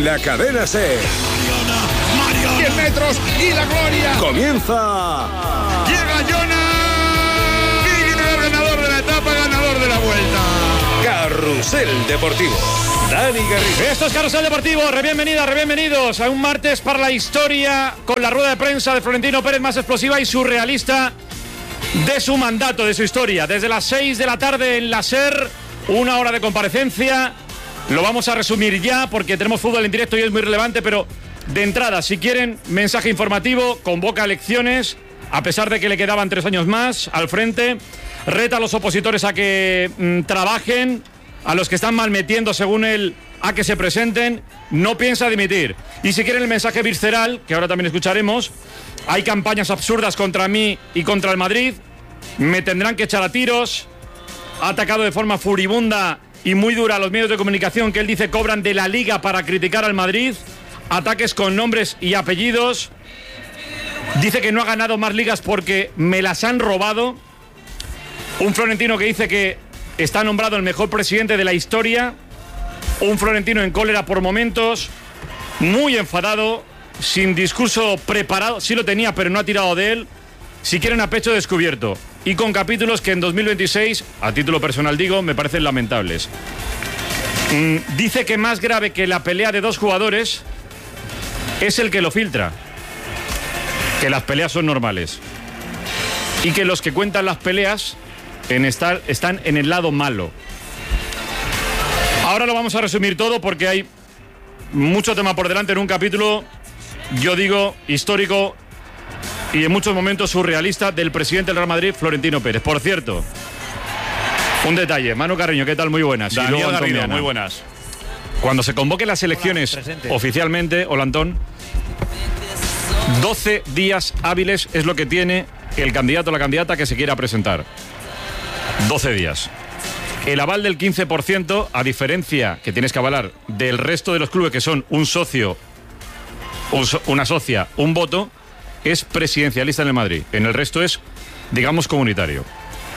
la cadena SER. 10 metros y la gloria. Comienza. Llega Jonas. Y ganador de la etapa, ganador de la vuelta. Carrusel Deportivo. Dani Garrido. Esto es Carrusel Deportivo. Bienvenidos a un martes para la historia, con la rueda de prensa de Florentino Pérez más explosiva y surrealista de su mandato, de su historia. Desde las 6 de la tarde en la SER, 1 hora de comparecencia. Lo vamos a resumir ya porque tenemos fútbol en directo y es muy relevante, pero de entrada, si quieren, mensaje informativo, convoca elecciones, a pesar de que le quedaban 3 años más al frente, reta a los opositores a que trabajen, a los que están malmetiendo según él, a que se presenten, no piensa dimitir. Y si quieren el mensaje visceral, que ahora también escucharemos, hay campañas absurdas contra mí y contra el Madrid, me tendrán que echar a tiros, ha atacado de forma furibunda y muy dura a los medios de comunicación que él dice cobran de la Liga para criticar al Madrid, ataques con nombres y apellidos, dice que no ha ganado más ligas porque me las han robado, un Florentino que dice que está nombrado el mejor presidente de la historia, un Florentino en cólera por momentos, muy enfadado, sin discurso preparado, sí lo tenía pero no ha tirado de él, si quieren a pecho descubierto, y con capítulos que en 2026, a título personal digo, me parecen lamentables. Dice que más grave que la pelea de 2 jugadores es el que lo filtra, que las peleas son normales y que los que cuentan las peleas están en el lado malo. Ahora lo vamos a resumir todo porque hay mucho tema por delante en un capítulo, yo digo, histórico y en muchos momentos surrealista del presidente del Real Madrid, Florentino Pérez. Por cierto, un detalle, Manu Carreño, ¿qué tal? Muy buenas. Daniel Garrido, muy buenas. Cuando se convoquen las elecciones oficialmente, hola Antón, 12 días hábiles es lo que tiene el candidato o la candidata que se quiera presentar. 12 días. El aval del 15%, a diferencia que tienes que avalar del resto de los clubes que son un socio, una socia, un voto, es presidencialista en el Madrid. En el resto es, digamos, comunitario.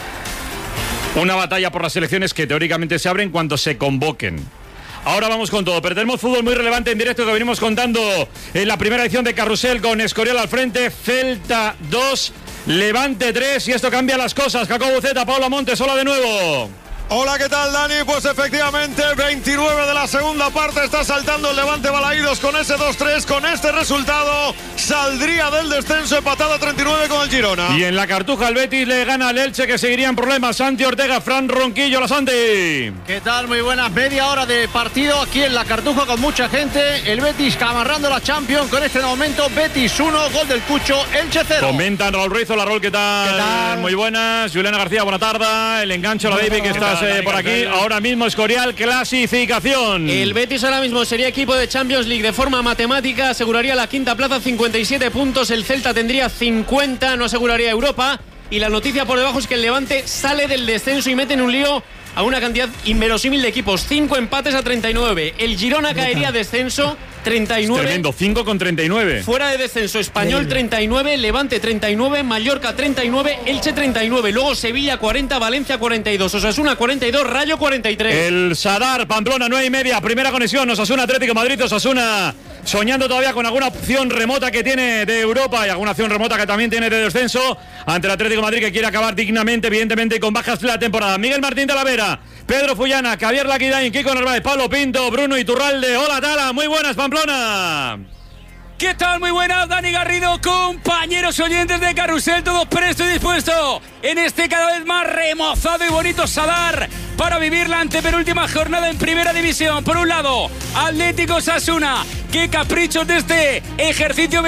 Una batalla por las elecciones que teóricamente se abren cuando se convoquen. Ahora vamos con todo, pero tenemos fútbol muy relevante en directo que venimos contando en la primera edición de Carrusel con Escorial al frente, Celta 2, Levante 3 y esto cambia las cosas. Jacobo Buceta, Pablo Montes, hola de nuevo. Hola, ¿qué tal, Dani? Pues efectivamente, 29 de la segunda parte, está saltando el Levante Balaídos con ese 2-3, con este resultado saldría del descenso, empatado a 39 con el Girona. Y en la Cartuja el Betis le gana al Elche, que seguirían problemas. Santi Ortega, Fran Ronquillo, la Santi. ¿Qué tal? Muy buenas, media hora de partido aquí en la Cartuja con mucha gente, el Betis amarrando la Champions con este momento, Betis 1, gol del Cucho, Elche 0. Comentan Raúl Ruiz, hola Raúl, ¿qué tal? Muy buenas, Juliana García, buena tarde, el engancho, la baby que está por aquí, ahora mismo Escorial, clasificación. El Betis ahora mismo sería equipo de Champions League de forma matemática, aseguraría la quinta plaza, 57 puntos, el Celta tendría 50, no aseguraría Europa, y la noticia por debajo es que el Levante sale del descenso y mete en un lío a una cantidad inverosímil de equipos, 5 empates a 39, el Girona caería descenso, 39. Es tremendo, 5 con 39. Fuera de descenso, Español 39, Levante 39, Mallorca 39, Elche 39, luego Sevilla 40, Valencia 42, Osasuna 42, Rayo 43. El Sadar, Pamplona 9:30, primera conexión, Osasuna Atlético Madrid, Osasuna soñando todavía con alguna opción remota que tiene de Europa y alguna opción remota que también tiene de descenso ante el Atlético Madrid que quiere acabar dignamente, evidentemente, y con bajas la temporada. Miguel Martín Talavera, Pedro Fullana, Javier Laquidain, Kiko Narváez, Pablo Pinto, Bruno Iturralde. Hola Tala, muy buenas Pamplona. ¿Qué tal? Muy buenas, Dani Garrido, compañeros oyentes de Carrusel, todos prestos y dispuestos en este cada vez más remozado y bonito Sadar para vivir la antepenúltima jornada en Primera División. Por un lado, Atlético Osasuna, qué caprichos de este ejercicio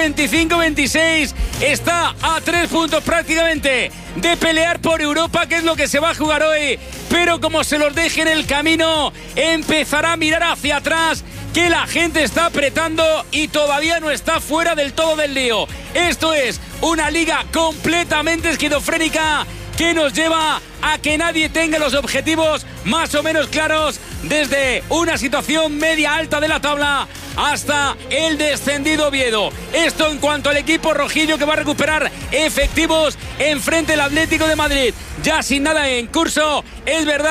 25-26, está a 3 puntos prácticamente de pelear por Europa, que es lo que se va a jugar hoy, pero como se los deje en el camino, empezará a mirar hacia atrás, que la gente está apretando y todavía no está fuera del todo del lío. Esto es una liga completamente esquizofrénica que nos lleva a que nadie tenga los objetivos más o menos claros, desde una situación media alta de la tabla hasta el descendido Oviedo. Esto en cuanto al equipo rojillo, que va a recuperar efectivos enfrente del Atlético de Madrid. Ya sin nada en curso, es verdad que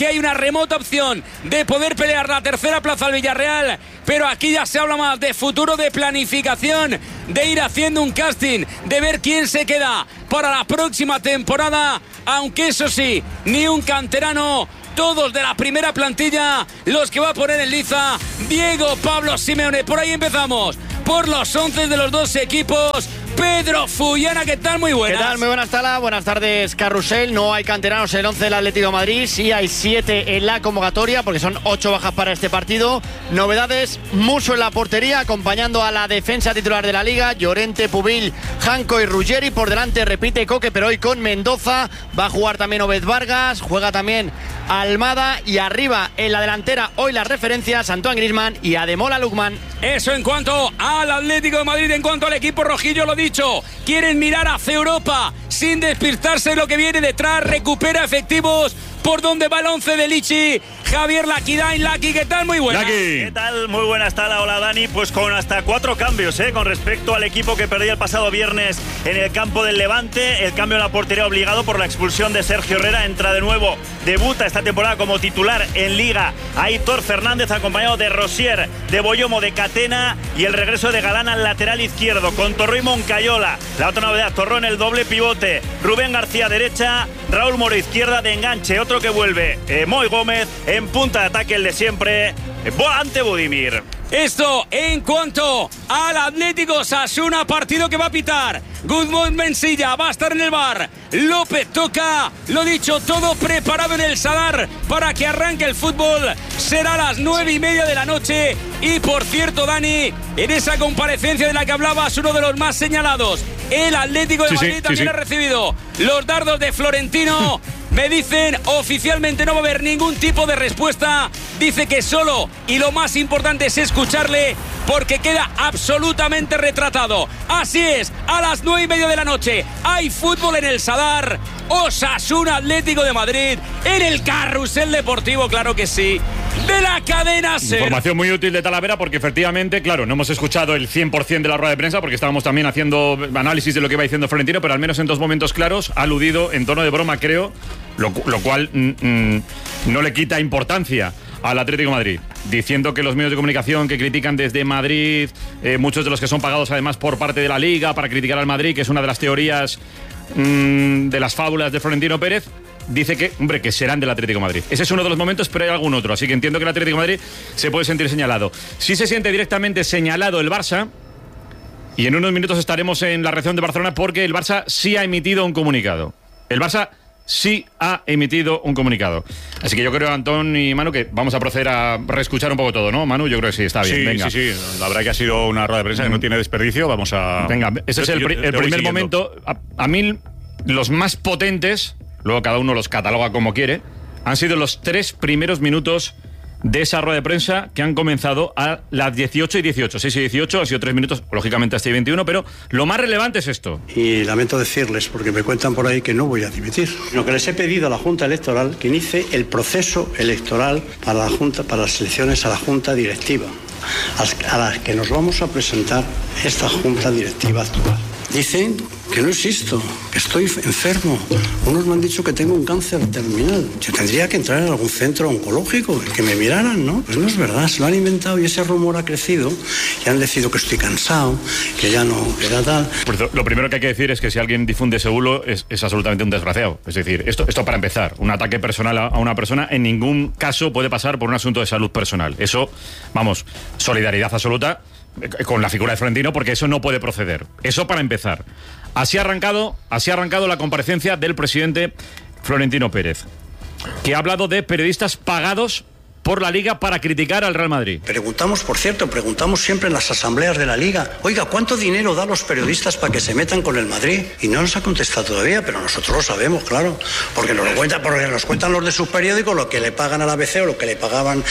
que hay una remota opción de poder pelear la tercera plaza al Villarreal, pero aquí ya se habla más de futuro, de planificación, de ir haciendo un casting, de ver quién se queda para la próxima temporada, aunque eso sí, ni un canterano, todos de la primera plantilla, los que va a poner en liza Diego Pablo Simeone. Por ahí empezamos, por los 11 de los dos equipos. Pedro Fullana, ¿qué tal? Muy buenas. ¿Qué tal? Muy buenas, Tala. Buenas tardes, Carrusel. No hay canteranos en el 11 del Atlético de Madrid. Sí hay 7 en la convocatoria, porque son 8 bajas para este partido. Novedades: Musso en la portería, acompañando a la defensa titular de la Liga. Llorente, Pubil, Janco y Ruggeri. Por delante repite Coque, pero hoy con Mendoza. Va a jugar también Obed Vargas. Juega también Almada. Y arriba, en la delantera, hoy las referencias: Antoine Griezmann y Ademola Lookman. Eso en cuanto al Atlético de Madrid. En cuanto al equipo rojillo, lo dicho, quieren mirar hacia Europa sin despistarse de lo que viene detrás. Recupera efectivos. Por donde va el 11 de Lichi, Javier Laquidain. Laki, ¿qué tal? Muy buenas. ¿Qué tal? Muy buenas, Tala. Hola, Dani. Pues con hasta 4 cambios, con respecto al equipo que perdió el pasado viernes en el campo del Levante. El cambio en la portería obligado por la expulsión de Sergio Herrera. Entra de nuevo, debuta esta temporada como titular en Liga Aitor Fernández, acompañado de Rosier, de Boyomo, de Catena, y el regreso de Galán al lateral izquierdo, con Torró y Moncayola. La otra novedad: Torró en el doble pivote, Rubén García derecha, Raúl Moro izquierda de enganche. Otro que vuelve, Moy Gómez en punta de ataque, el de siempre, ante Budimir. Esto en cuanto al Atlético Osasuna, partido que va a pitar Guzmán Mensilla, va a estar en el bar. López toca, lo dicho, todo preparado en el Sadar para que arranque el fútbol. Será a las 9:30 de la noche. Y por cierto, Dani, en esa comparecencia de la que hablabas, uno de los más señalados, el Atlético de Madrid también ha recibido los dardos de Florentino. Me dicen, oficialmente no va a haber ningún tipo de respuesta. Dice que solo, y lo más importante es escucharle, porque queda absolutamente retratado. Así es, a las 9:30 de la noche hay fútbol en el Sadar. Osasuna Atlético de Madrid en el Carrusel Deportivo, claro que sí, de la cadena SER. Información muy útil de Talavera, porque efectivamente, claro, no hemos escuchado el 100% de la rueda de prensa, porque estábamos también haciendo análisis de lo que iba diciendo Florentino, pero al menos en 2 momentos claros ha aludido en tono de broma, creo, lo cual no le quita importancia al Atlético de Madrid, diciendo que los medios de comunicación que critican desde Madrid, muchos de los que son pagados además por parte de la Liga para criticar al Madrid, que es una de las teorías de las fábulas de Florentino Pérez, dice que, hombre, que serán del Atlético de Madrid. Ese es uno de los momentos, pero hay algún otro, así que entiendo que el Atlético de Madrid se puede sentir señalado. Sí se siente directamente señalado el Barça, y en unos minutos estaremos en la reacción de Barcelona, porque el Barça sí ha emitido un comunicado. El Barça sí ha emitido un comunicado. Así que yo creo, Antón y Manu, que vamos a proceder a reescuchar un poco todo, ¿no? Manu, yo creo que sí, está bien. Sí, venga. sí. La verdad que ha sido una rueda de prensa que no tiene desperdicio. Vamos a... Venga, ese es el primer momento. A mí, los más potentes, luego cada uno los cataloga como quiere, han sido los 3 primeros minutos de esa rueda de prensa, que han comenzado a las 18:18. 6:18, han sido 3 minutos, lógicamente hasta 21, pero lo más relevante es esto. Y lamento decirles, porque me cuentan por ahí que no voy a dimitir. Lo que les he pedido a la Junta Electoral, que inicie el proceso electoral para la Junta, para las elecciones a la Junta Directiva, a las que nos vamos a presentar esta Junta Directiva actual. Dicen que no existo, que estoy enfermo. Unos me han dicho que tengo un cáncer terminal. Yo tendría que entrar en algún centro oncológico y que me miraran, ¿no? Pues no es verdad, se lo han inventado y ese rumor ha crecido. Y han decidido que estoy cansado, que ya no era tal. Lo primero que hay que decir es que si alguien difunde ese bulo es absolutamente un desgraciado. Es decir, esto para empezar, un ataque personal a una persona en ningún caso puede pasar por un asunto de salud personal. Eso, vamos, solidaridad absoluta con la figura de Florentino, porque eso no puede proceder. Eso para empezar. Así ha arrancado la comparecencia del presidente Florentino Pérez, que ha hablado de periodistas pagados por la Liga para criticar al Real Madrid. Preguntamos siempre en las asambleas de la Liga, oiga, ¿cuánto dinero da a los periodistas para que se metan con el Madrid? Y no nos ha contestado todavía, pero nosotros lo sabemos, claro, porque nos cuentan los de sus periódicos, lo que le pagan al ABC o lo que le pagaban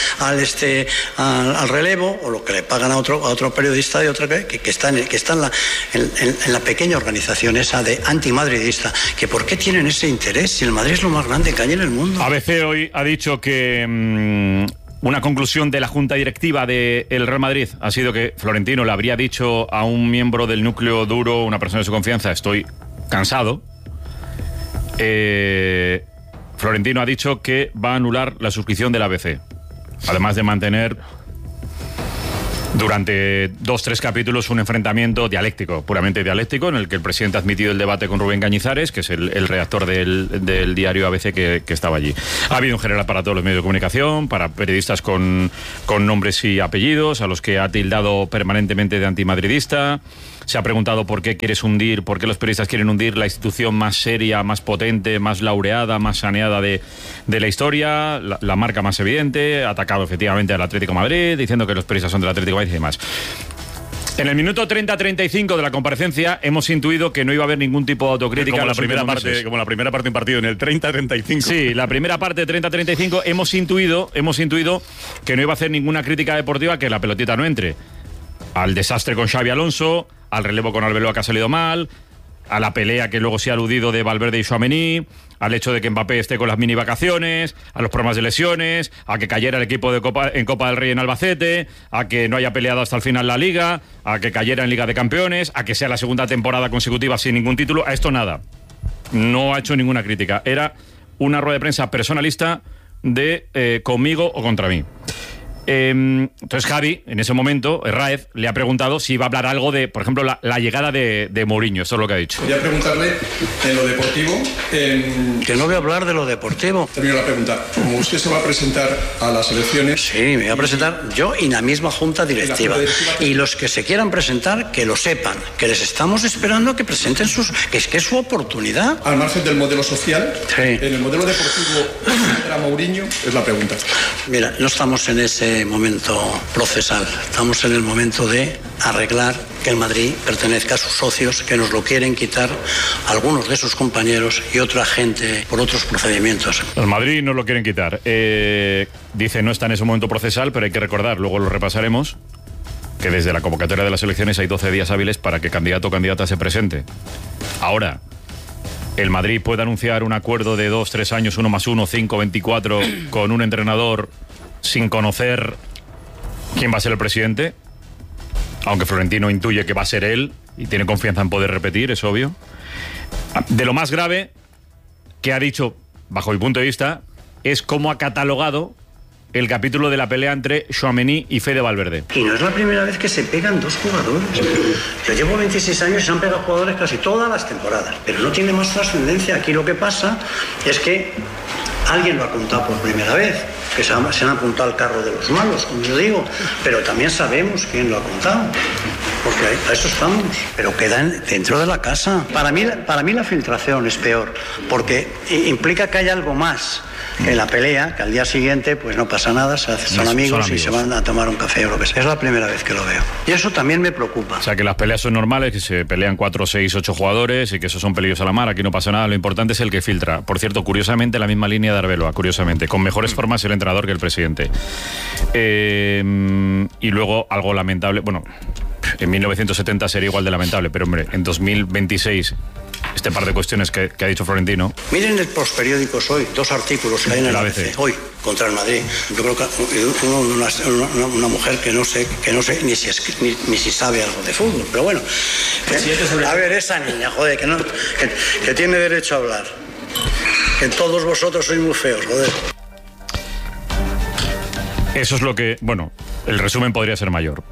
al Relevo, o lo que le pagan a otro periodista de otra que está en la pequeña organización esa de antimadridista, que ¿por qué tienen ese interés si el Madrid es lo más grande que hay en el mundo? ABC hoy ha dicho que una conclusión de la junta directiva del Real Madrid ha sido que Florentino le habría dicho a un miembro del núcleo duro, una persona de su confianza, estoy cansado. Florentino ha dicho que va a anular la suscripción del ABC, además de mantener durante 2-3 capítulos un enfrentamiento dialéctico, puramente dialéctico, en el que el presidente ha admitido el debate con Rubén Cañizares, que es el redactor del diario ABC que estaba allí. Ha habido en general para todos los medios de comunicación, para periodistas con nombres y apellidos, a los que ha tildado permanentemente de antimadridista. Se ha preguntado por qué los periodistas quieren hundir la institución más seria, más potente, más laureada, más saneada de la historia, la marca más evidente. Ha atacado efectivamente al Atlético de Madrid, diciendo que los periodistas son del Atlético de Madrid y demás. En el minuto 30-35 de la comparecencia hemos intuido que no iba a haber ningún tipo de autocrítica. Como la primera parte de un partido, en el 30-35. Sí, la primera parte de 30-35 hemos intuido que no iba a hacer ninguna crítica deportiva, que la pelotita no entre. Al desastre con Xabi Alonso, al relevo con Arbeloa que ha salido mal, a la pelea que luego se ha aludido de Valverde y Tchouaméni, al hecho de que Mbappé esté con las mini vacaciones, a los problemas de lesiones, a que cayera el equipo en Copa del Rey en Albacete, a que no haya peleado hasta el final la Liga, a que cayera en Liga de Campeones, a que sea la segunda temporada consecutiva sin ningún título. A esto nada. No ha hecho ninguna crítica. Era una rueda de prensa personalista de conmigo o contra mí. Entonces Javi, en ese momento, Herráez, le ha preguntado si iba a hablar algo de, por ejemplo, la llegada de Mourinho. Eso es lo que ha dicho. Quería preguntarle en lo deportivo. Que no voy a hablar de lo deportivo. Termino la pregunta. Como usted se va a presentar a las elecciones... Sí, me voy a presentar yo y la misma junta directiva. Y los que se quieran presentar, que lo sepan, que les estamos esperando a que presenten que es su oportunidad. Al margen del modelo social, sí. En el modelo deportivo, ¿era Mourinho? Es la pregunta. Mira, no estamos en ese momento procesal, estamos en el momento de arreglar que el Madrid pertenezca a sus socios, que nos lo quieren quitar algunos de sus compañeros y otra gente por otros procedimientos. El Madrid no lo quieren quitar. Dice no está en ese momento procesal, pero hay que recordar, luego lo repasaremos, que desde la convocatoria de las elecciones hay 12 días hábiles para que candidato o candidata se presente. Ahora, el Madrid puede anunciar un acuerdo de 2-3 años, 1 más 1, 5, 24, con un entrenador sin conocer quién va a ser el presidente, aunque Florentino intuye que va a ser él y tiene confianza en poder repetir, es obvio. De lo más grave que ha dicho, bajo mi punto de vista, es cómo ha catalogado el capítulo de la pelea entre Tchouaméni y Fede Valverde. Y no es la primera vez que se pegan dos jugadores. Yo llevo 26 años y se han pegado jugadores casi todas las temporadas, pero no tiene más trascendencia. Aquí lo que pasa es que alguien lo ha contado por primera vez, que se han apuntado al carro de los malos, como yo digo, pero también sabemos quién lo ha contado, porque a eso estamos, pero queda dentro de la casa. Para mí la filtración es peor, porque implica que hay algo más en la pelea, que al día siguiente pues no pasa nada, son amigos y se van a tomar un café o lo que sea. Es la primera vez que lo veo. Y eso también me preocupa. O sea, que las peleas son normales, que se pelean 4, 6, 8 jugadores y que esos son pelillos a la mar, aquí no pasa nada, lo importante es el que filtra. Por cierto, curiosamente, la misma línea de Arbeloa, curiosamente, con mejores formas el entrenador que el presidente. Y luego algo lamentable, bueno, en 1970 sería igual de lamentable, pero hombre, en 2026... este par de cuestiones que ha dicho Florentino. Miren el postperiódicos hoy, 2 artículos que hay en el ABC hoy contra el Madrid. Yo creo que una mujer que no sé ni si sabe algo de fútbol, pero bueno. A ver, esa niña, joder, que tiene derecho a hablar. Que todos vosotros sois muy feos, joder. Eso es lo que, bueno, el resumen podría ser mayor.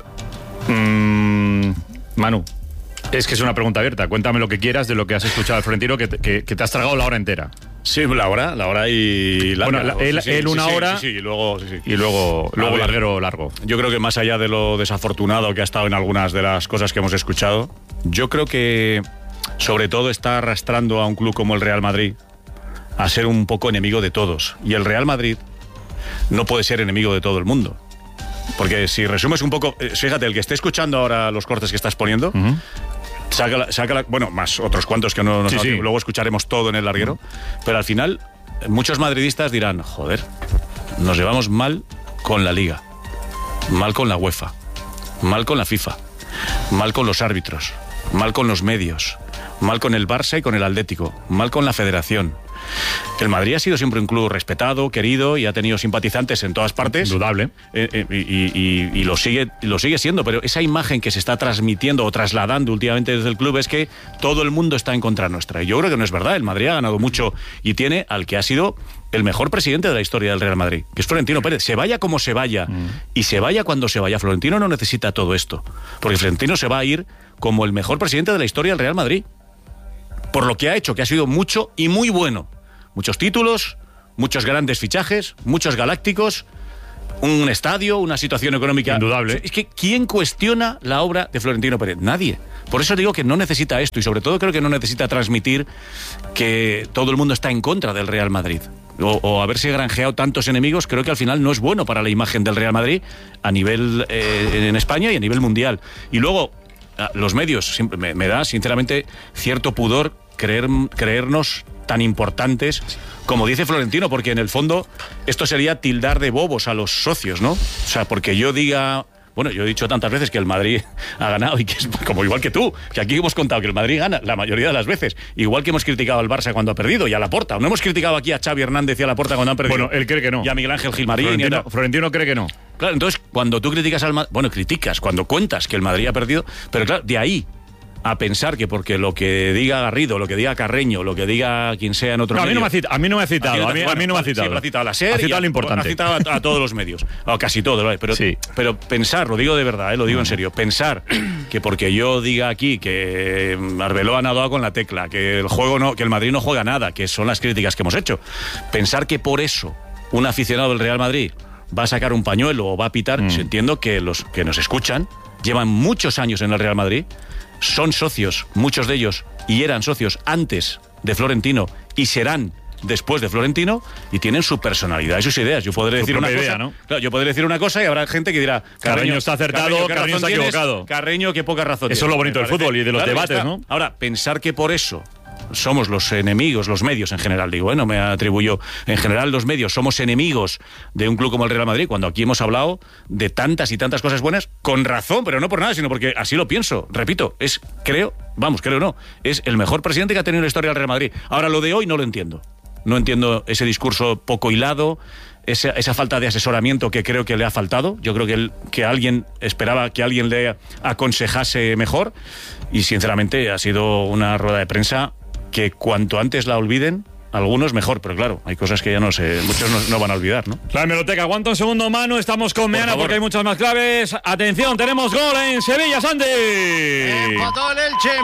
Manu. Es que es una pregunta abierta. Cuéntame lo que quieras de lo que has escuchado al Florentino, que te has tragado la hora entera. Sí, la hora y larga. Bueno, él una hora y luego larguero largo. Yo creo que más allá de lo desafortunado que ha estado en algunas de las cosas que hemos escuchado, yo creo que sobre todo está arrastrando a un club como el Real Madrid a ser un poco enemigo de todos. Y el Real Madrid no puede ser enemigo de todo el mundo. Porque si resumes un poco, fíjate, el que esté escuchando ahora los cortes que estás poniendo, saca bueno, más otros cuantos que no sí. Luego escucharemos todo en el larguero, pero al final muchos madridistas dirán, joder, nos llevamos mal con la Liga, mal con la UEFA, mal con la FIFA, mal con los árbitros, mal con los medios, mal con el Barça y con el Atlético, mal con la Federación. El Madrid ha sido siempre un club respetado, querido y ha tenido simpatizantes en todas partes. Indudable. Y lo sigue siendo, pero esa imagen que se está transmitiendo o trasladando últimamente desde el club es que todo el mundo está en contra nuestra. Y yo creo que no es verdad. El Madrid ha ganado mucho y tiene al que ha sido el mejor presidente de la historia del Real Madrid, que es Florentino Pérez. Se vaya como se vaya y se vaya cuando se vaya. Florentino no necesita todo esto, porque Florentino se va a ir como el mejor presidente de la historia del Real Madrid, por lo que ha hecho, que ha sido mucho y muy bueno. Muchos títulos, muchos grandes fichajes, muchos galácticos, un estadio, una situación económica indudable. Es que ¿quién cuestiona la obra de Florentino Pérez? Nadie. Por eso digo que no necesita esto, y sobre todo creo que no necesita transmitir que todo el mundo está en contra del Real Madrid. O haberse granjeado tantos enemigos, creo que al final no es bueno para la imagen del Real Madrid a nivel en España y a nivel mundial. Y luego, los medios, me da sinceramente cierto pudor creernos tan importantes como dice Florentino, porque en el fondo esto sería tildar de bobos a los socios, ¿no? O sea, porque yo diga... Bueno, yo he dicho tantas veces que el Madrid ha ganado y que es como igual que tú, que aquí hemos contado que el Madrid gana la mayoría de las veces, igual que hemos criticado al Barça cuando ha perdido y a Laporta. No hemos criticado aquí a Xavi Hernández y a Laporta cuando han perdido. Bueno, él cree que no. Y a Miguel Ángel Gilmarín. Florentino cree que no. Claro, entonces cuando tú criticas al Madrid, bueno, criticas cuando cuentas que el Madrid ha perdido, pero claro, de ahí a pensar que porque lo que diga Garrido, lo que diga Carreño, lo que diga quien sea en otro medio... A mí no me ha citado. A mí no me ha citado. Sí, ha citado a la SER, ha citado lo importante. Ha citado a todos los medios, a casi todos, ¿vale? Pero pensar, lo digo de verdad, lo digo en serio, pensar que porque yo diga aquí que Arbeloa ha dado con la tecla, que el juego no, que el Madrid no juega nada, que son las críticas que hemos hecho, pensar que por eso un aficionado del Real Madrid va a sacar un pañuelo o va a pitar, entiendo que los que nos escuchan llevan muchos años en el Real Madrid, son socios, muchos de ellos, y eran socios antes de Florentino y serán después de Florentino, y tienen su personalidad y sus ideas. Yo podré decir una cosa, ¿no? Claro, yo podré decir una cosa y habrá gente que dirá Carreño está acertado, Carreño está equivocado. Carreño, qué poca razón. Eso es lo bonito del fútbol y de los debates, ¿no? Ahora, pensar que por eso somos los enemigos, los medios en general, digo, no me atribuyo, en general los medios somos enemigos de un club como el Real Madrid, cuando aquí hemos hablado de tantas y tantas cosas buenas, con razón, pero no por nada, sino porque así lo pienso. Repito, creo no, es el mejor presidente que ha tenido la historia del Real Madrid. Ahora, lo de hoy no lo entiendo. No entiendo ese discurso poco hilado, esa falta de asesoramiento que creo que le ha faltado. Yo creo que alguien esperaba que alguien le aconsejase mejor, y sinceramente ha sido una rueda de prensa que cuanto antes la olviden, algunos mejor, pero claro, hay cosas que ya no sé, muchos no van a olvidar, ¿no? La hemeroteca, aguanta un segundo, Manu, estamos con Meana porque hay muchas más claves. Atención, tenemos gol en Sevilla, Sandy. Empató el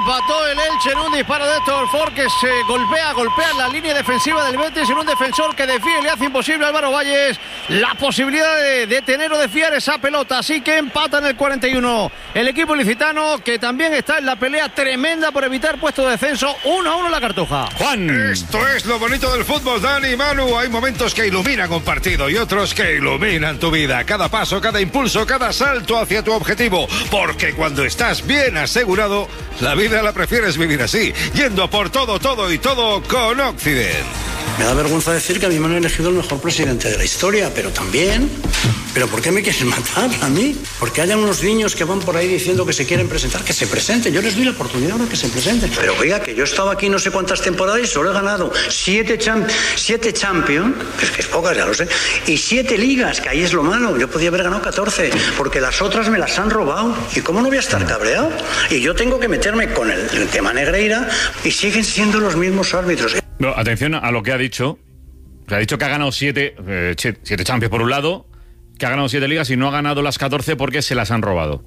Elche en un disparo de Héctor Ford, que se golpea en la línea defensiva del Betis, en un defensor que desfía y le hace imposible a Álvaro Valles la posibilidad de detener o desfiar esa pelota. Así que empata en el 41 el equipo ilicitano, que también está en la pelea tremenda por evitar puesto de descenso. 1-1 la Cartuja. Juan. Esto es lo bonito del fútbol, Dani y Manu. Hay momentos que iluminan un partido y otros que iluminan tu vida. Cada paso, cada impulso, cada salto hacia tu objetivo. Porque cuando estás bien asegurado, la vida la prefieres vivir así, yendo a por todo y todo con Occident. Me da vergüenza decir que a mí me han elegido el mejor presidente de la historia, pero también... ¿Pero por qué me quieren matar a mí? Porque hayan unos niños que van por ahí diciendo que se quieren presentar, que se presenten. Yo les doy la oportunidad ahora que se presenten. Pero oiga, que yo he estado aquí no sé cuántas temporadas y solo he ganado 7 Champions, que es pocas, ya lo sé, y 7 ligas, que ahí es lo malo. Yo podía haber ganado 14, porque las otras me las han robado. ¿Y cómo no voy a estar cabreado? Y yo tengo que meterme con el tema Negreira y siguen siendo los mismos árbitros. No, atención a lo que ha dicho. Ha dicho que ha ganado 7 Champions por un lado, que ha ganado 7 ligas y no ha ganado las 14 porque se las han robado.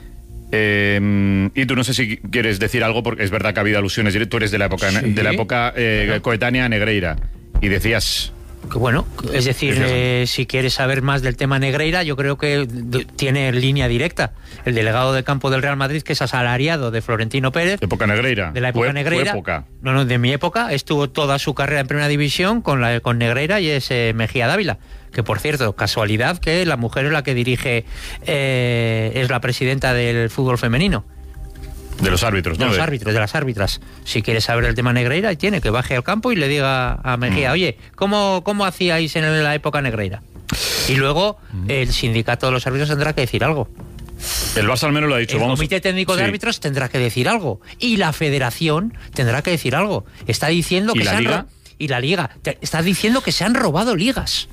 Y tú no sé si quieres decir algo, porque es verdad que ha habido alusiones. Tú eres de la época coetánea a Negreira y decías... Bueno, es decir, si quieres saber más del tema Negreira, yo creo que tiene línea directa. El delegado de campo del Real Madrid, que es asalariado de Florentino Pérez. ¿Época Negreira? De la época Negreira. No, de mi época. Estuvo toda su carrera en Primera División con Negreira y ese Mejía Dávila. Que, por cierto, casualidad que la mujer es la que dirige, es la presidenta del fútbol femenino. De los árbitros, ¿no? De las árbitras. Si quiere saber el tema Negreira, tiene que baje al campo y le diga a Mejía, oye, ¿cómo hacíais en la época Negreira? Y luego el sindicato de los árbitros tendrá que decir algo. El Barça al menos lo ha dicho. El comité técnico de árbitros tendrá que decir algo. Y la federación tendrá que decir algo. Está diciendo que y la Liga está diciendo que se han robado ligas.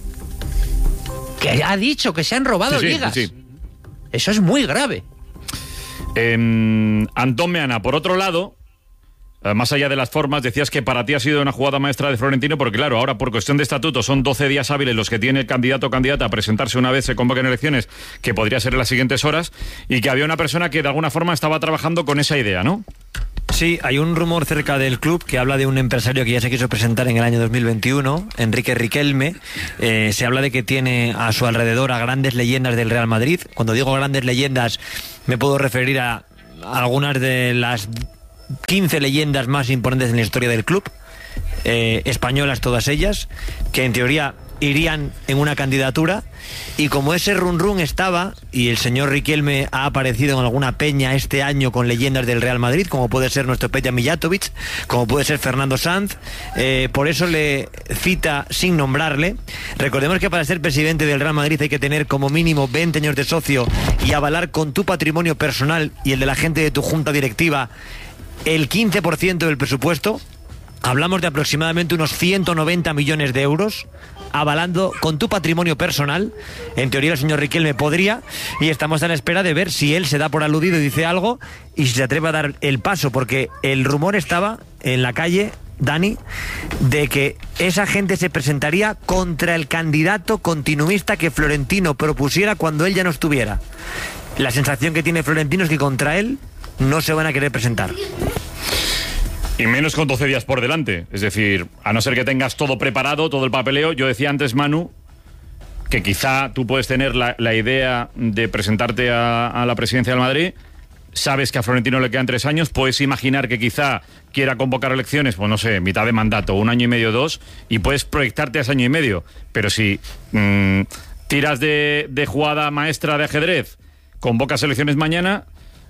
Que ha dicho que se han robado ligas. Eso es muy grave. Antón Meana, por otro lado, más allá de las formas, decías que para ti ha sido una jugada maestra de Florentino, porque claro, ahora por cuestión de estatuto son 12 días hábiles los que tiene el candidato o candidata a presentarse una vez se convoquen elecciones, que podría ser en las siguientes horas, y que había una persona que de alguna forma estaba trabajando con esa idea, ¿no? Sí, hay un rumor cerca del club que habla de un empresario que ya se quiso presentar en el año 2021, Enrique Riquelme. Se habla de que tiene a su alrededor a grandes leyendas del Real Madrid. Cuando digo grandes leyendas me puedo referir a algunas de las 15 leyendas más importantes en la historia del club, españolas todas ellas, que en teoría irían en una candidatura, y como ese run estaba, y el señor Riquelme ha aparecido en alguna peña este año con leyendas del Real Madrid, como puede ser nuestro Peja Mijatovic, como puede ser Fernando Sanz, por eso le cita sin nombrarle. Recordemos que para ser presidente del Real Madrid hay que tener como mínimo 20 años de socio y avalar con tu patrimonio personal y el de la gente de tu junta directiva el 15% del presupuesto. Hablamos de aproximadamente unos 190 millones de euros, avalando con tu patrimonio personal. En teoría el señor Riquelme podría, y estamos a la espera de ver si él se da por aludido y dice algo, y si se atreve a dar el paso, porque el rumor estaba en la calle, Dani, de que esa gente se presentaría contra el candidato continuista que Florentino propusiera cuando él ya no estuviera. La sensación que tiene Florentino es que contra él no se van a querer presentar. Y menos con 12 días por delante. Es decir, a no ser que tengas todo preparado, todo el papeleo. Yo decía antes, Manu, que quizá tú puedes tener la idea de presentarte a la presidencia del Madrid. Sabes que a Florentino le quedan 3 años. Puedes imaginar que quizá quiera convocar elecciones, pues no sé, mitad de mandato, 1 año y medio, 2, y puedes proyectarte a ese año y medio. Pero si tiras de jugada maestra de ajedrez, convocas elecciones mañana,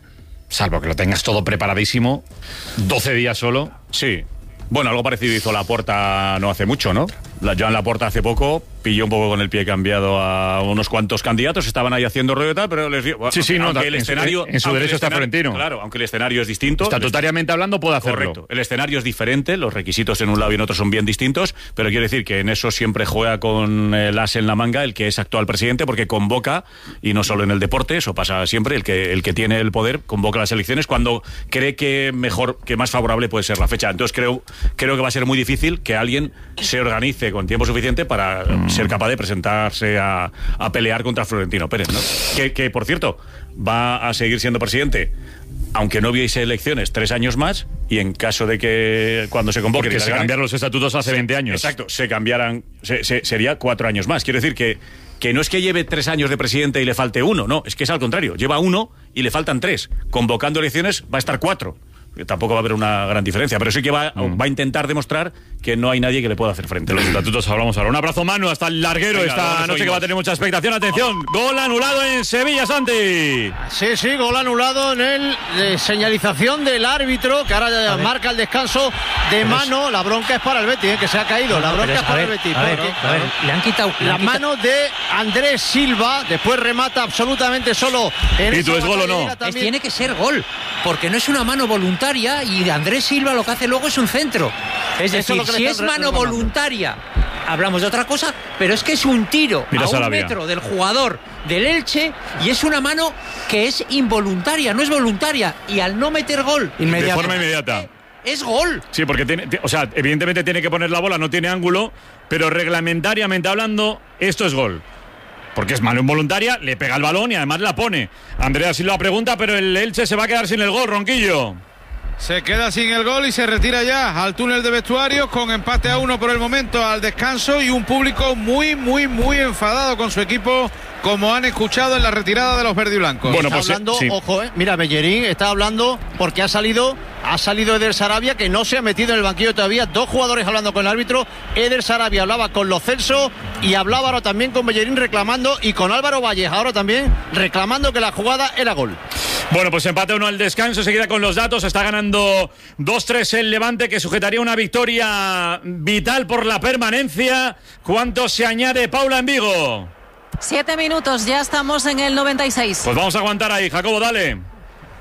salvo que lo tengas todo preparadísimo, 12 días solo, sí. Bueno, algo parecido hizo Laporta no hace mucho, ¿no? Joan Laporta hace poco pilló un poco con el pie cambiado a unos cuantos candidatos, estaban ahí haciendo rollo y tal, pero les dio... Sí, no, el escenario, en su derecho está Florentino. Claro, aunque el escenario es distinto. Estatutariamente hablando puede hacerlo. Correcto. El escenario es diferente, los requisitos en un lado y en otro son bien distintos, pero quiero decir que en eso siempre juega con el as en la manga el que es actual presidente, porque convoca, y no solo en el deporte, eso pasa siempre, el que tiene el poder convoca las elecciones cuando cree que mejor, que más favorable puede ser la fecha. Entonces creo que va a ser muy difícil que alguien se organice con tiempo suficiente para ser capaz de presentarse a pelear contra Florentino Pérez, ¿no? Que por cierto, va a seguir siendo presidente, aunque no hubiese elecciones, 3 años más, y en caso de que cuando se convoque... Porque se cambiaron los estatutos hace 20 años. Exacto, se cambiaran, sería 4 años más. Quiero decir que no es que lleve 3 años de presidente y le falte 1, no, es que es al contrario, lleva 1 y le faltan 3. Convocando elecciones va a estar 4. Tampoco va a haber una gran diferencia, pero sí que va a intentar demostrar que no hay nadie que le pueda hacer frente. Los estatutos hablamos ahora. Un abrazo, Manu, hasta el larguero. Venga, esta noche que va a tener mucha expectación. Atención, gol anulado en Sevilla, Santi. Sí, gol anulado en el señalización del árbitro, que ahora marca el descanso de mano. La bronca es para el Betis, que se ha caído. La bronca es para el Betis. A ver, le han quitado la mano de Andrés Silva, después remata absolutamente solo. ¿Y tú es gol o no? Tiene que ser gol, porque no es una mano voluntaria, y Andrés Silva lo que hace luego es un centro. Es decir, si es mano voluntaria, hablamos de otra cosa, pero es que es un tiro a 1 metro del jugador del Elche, y es una mano que es involuntaria, no es voluntaria, y al no meter gol de forma inmediata es gol. Sí, porque evidentemente tiene que poner la bola, no tiene ángulo, pero reglamentariamente hablando, esto es gol. Porque es mano involuntaria, le pega el balón y además la pone. Andrea Silva pregunta, pero el Elche se va a quedar sin el gol, Ronquillo. Se queda sin el gol y se retira ya al túnel de vestuarios con empate a 1 por el momento al descanso, y un público muy enfadado con su equipo, como han escuchado en la retirada de los verdiblancos. Bueno, pues hablando, sí. Ojo, mira, Bellerín está hablando porque ha salido Eder Sarabia, que no se ha metido en el banquillo todavía. 2 jugadores hablando con el árbitro. Eder Sarabia hablaba con Lo Celso y hablaba ahora también con Bellerín reclamando, y con Álvaro Valles ahora también reclamando que la jugada era gol. Bueno, pues empate 1 al descanso, se queda con los datos, está ganando 2-3 el Levante, que sujetaría una victoria vital por la permanencia. ¿Cuánto se añade, Paula, en Vigo? 7 minutos, ya estamos en el 96. Pues vamos a aguantar ahí, Jacobo, dale.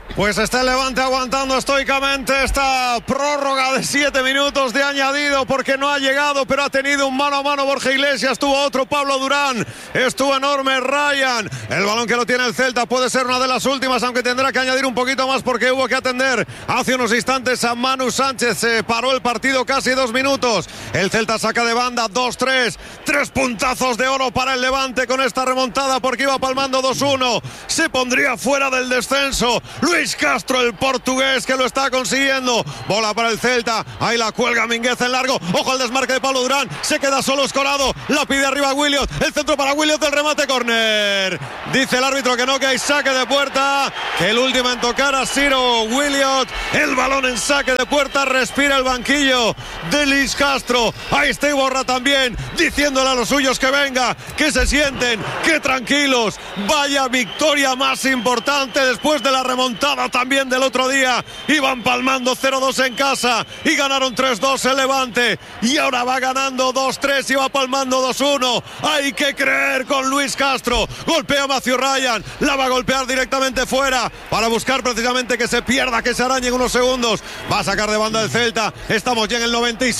Pues está el Levante aguantando estoicamente esta prórroga de 7 minutos de añadido porque no ha llegado, pero ha tenido un mano a mano Borja Iglesias, tuvo otro Pablo Durán, estuvo enorme Ryan. El balón que lo tiene el Celta puede ser una de las últimas, aunque tendrá que añadir un poquito más porque hubo que atender hace unos instantes a Manu Sánchez. Se paró el partido casi 2 minutos. El Celta saca de banda 2-3. 3 puntazos de oro para el Levante con esta remontada porque iba palmando 2-1. Se pondría fuera del descenso. Luis Castro, el portugués, que lo está consiguiendo. Bola para el Celta. Ahí la cuelga Mingueza en largo. Ojo al desmarque de Pablo Durán. Se queda solo Escorado. La pide arriba Williot. El centro para Williot. El remate córner. Dice el árbitro que no, que hay saque de puerta. Que el último en tocar a Ciro Williot. El balón en saque de puerta. Respira el banquillo de Luis Castro. Ahí está Iborra también, diciéndole a los suyos que venga, que se sienten, que tranquilos. Vaya victoria más importante después de la remontada también del otro día. Iban palmando 0-2 en casa y ganaron 3-2 el Levante. Y ahora va ganando 2-3 y va palmando 2-1. Hay que creer con Luis Castro. Golpea a Matthew Ryan. La va a golpear directamente fuera para buscar precisamente que se pierda, que se arañe en unos segundos. Va a sacar de banda el Celta. Estamos ya en el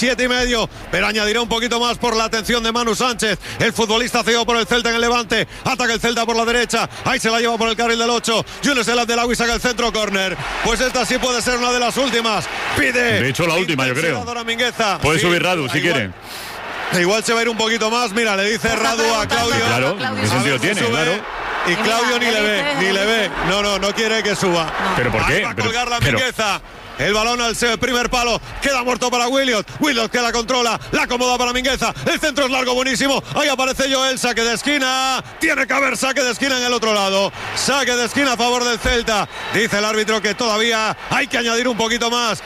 97,5. Pero añadirá un poquito más por la atención de Manu Sánchez. El futbolista cedido por el Celta en el Levante. Ataca el Celta por la derecha. Ahí se la lleva por el carril del 8. Jules Elat del Agua y saca el centro, córner. Pues esta sí puede ser una de las últimas. Pide. De hecho, la última, yo creo. Puede subir Radu si quiere. Igual se va a ir un poquito más. Mira, le dice Radu a Claudio. Claro, ¿qué sentido tiene? Claro. Y Claudio ni le ve. No quiere que suba. No. ¿Pero por qué? Va a colgar la Mingueza. El balón al primer palo. Queda muerto para Williot. Williot que la controla. La acomoda para Mingueza. El centro es largo, buenísimo. Ahí aparece Joel. Saque de esquina. Tiene que haber saque de esquina en el otro lado. Saque de esquina a favor del Celta. Dice el árbitro que todavía hay que añadir un poquito más.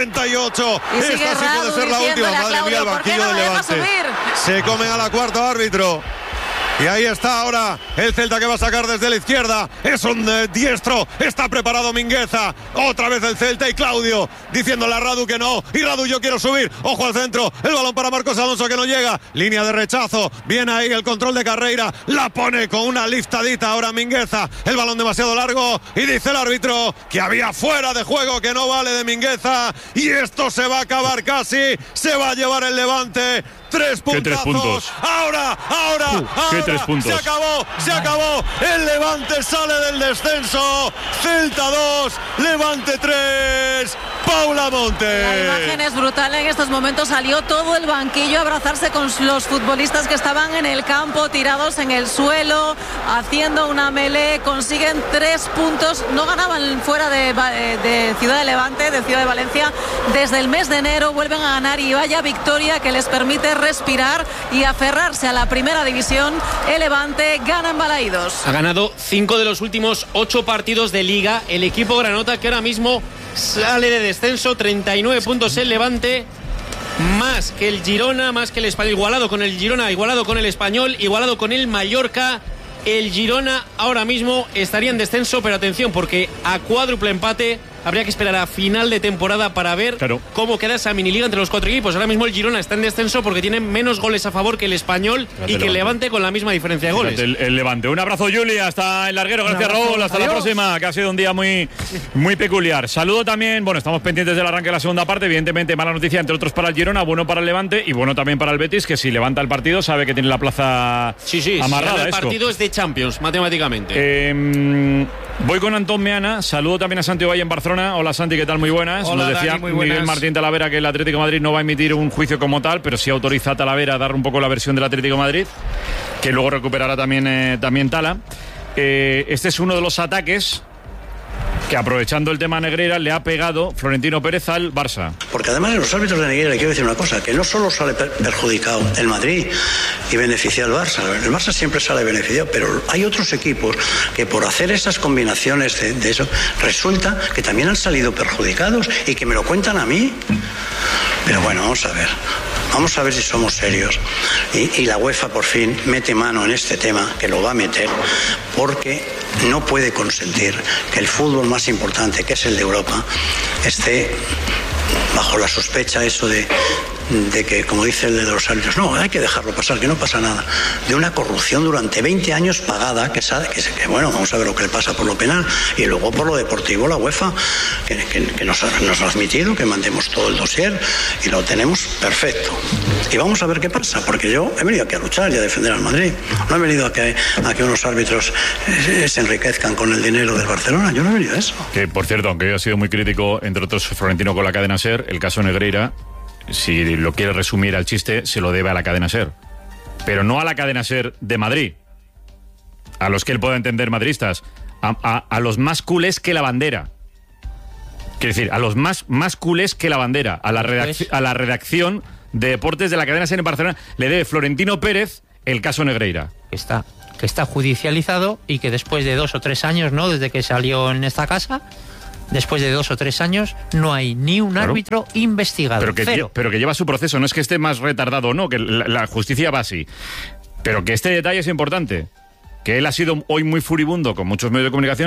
98. Esta sí puede ser la última. Madre mía, el banquillo del Levante. Se comen a la cuarta, árbitro. Y ahí está ahora el Celta que va a sacar desde la izquierda. Es un diestro. Está preparado Mingueza. Otra vez el Celta y Claudio diciéndole a Radu que no. Y Radu, yo quiero subir. Ojo al centro. El balón para Marcos Alonso que no llega. Línea de rechazo. Viene ahí el control de Carreira. La pone con una liftadita ahora Mingueza. El balón demasiado largo. Y dice el árbitro que había fuera de juego, que no vale de Mingueza. Y esto se va a acabar casi. Se va a llevar el Levante. 3 puntazos. ¿Qué 3 puntos? Ahora. ¿Qué 3 puntos? Se acabó. El Levante sale del descenso. Celta 2, Levante 3. Paula Montes. La imagen es brutal. En estos momentos salió todo el banquillo a abrazarse con los futbolistas que estaban en el campo, tirados en el suelo, haciendo una melee. Consiguen 3 puntos. No ganaban fuera de Ciudad de Levante, de Ciudad de Valencia, desde el mes de enero. Vuelven a ganar y vaya victoria que les permite respirar y aferrarse a la primera división. El Levante gana en Balaídos. Ha ganado 5 de los últimos 8 partidos de Liga. El equipo granota, que ahora mismo sale de descenso, 39 puntos el Levante, más que el Girona, más que el Español, igualado con el Girona, igualado con el Español, igualado con el Mallorca. El Girona ahora mismo estaría en descenso, pero atención, porque a cuádruple empate habría que esperar a final de temporada para ver cómo queda esa miniliga entre los 4 equipos. Ahora mismo el Girona está en descenso porque tiene menos goles a favor que el Español y que el Levante con la misma diferencia de goles. El Levante. Un abrazo, Juli, hasta el larguero. Gracias, Raúl. Hasta la próxima, que ha sido un día muy peculiar. Saludo también, estamos pendientes del arranque de la segunda parte. Evidentemente, mala noticia, entre otros, para el Girona, bueno para el Levante y bueno también para el Betis, que si levanta el partido sabe que tiene la plaza amarrada. El partido es de Champions, matemáticamente. Voy con Antón Meana. Saludo también a Santi Valle en Barcelona. Hola, Santi, ¿qué tal? Muy buenas. Hola, nos decía Dani, muy buenas. Miguel Martín Talavera que el Atlético de Madrid no va a emitir un juicio como tal, pero sí autoriza a Talavera a dar un poco la versión del Atlético de Madrid, que luego recuperará también Tala. Este es uno de los ataques que, aprovechando el tema Negreira, le ha pegado Florentino Pérez al Barça. Porque además, en los árbitros de Negreira, le quiero decir una cosa, que no solo sale perjudicado el Madrid y beneficia al Barça. El Barça siempre sale beneficiado, pero hay otros equipos que por hacer esas combinaciones de eso, resulta que también han salido perjudicados y que me lo cuentan a mí. Pero bueno, vamos a ver si somos serios. Y la UEFA por fin mete mano en este tema, que lo va a meter, porque no puede consentir que el fútbol más importante, que es el de Europa, esté bajo la sospecha eso de de que, como dice el de los árbitros, no, hay que dejarlo pasar, que no pasa nada, de una corrupción durante 20 años pagada, que bueno, vamos a ver lo que le pasa por lo penal, y luego por lo deportivo la UEFA, que nos ha admitido, que mandemos todo el dossier, y lo tenemos perfecto. Y vamos a ver qué pasa, porque yo he venido aquí a luchar y a defender al Madrid, no he venido a que unos árbitros se enriquezcan con el dinero del Barcelona, yo no he venido a eso. Que, por cierto, aunque yo he sido muy crítico, entre otros, Florentino con la cadena SER, el caso Negreira, si lo quiere resumir al chiste, se lo debe a la cadena SER. Pero no a la cadena SER de Madrid, a los que él pueda entender madridistas, a los más culés que la bandera. Quiero decir, a los más culés que la bandera, a la redacción de deportes de la cadena SER en Barcelona, le debe Florentino Pérez el caso Negreira. Que está judicializado y que después de 2 o 3 años, ¿no?, desde que salió en esta casa, después de 2 o 3 años, no hay ni un árbitro investigado. Pero que lleva su proceso, no es que esté más retardado o no, que la justicia va así. Pero que este detalle es importante, que él ha sido hoy muy furibundo con muchos medios de comunicación.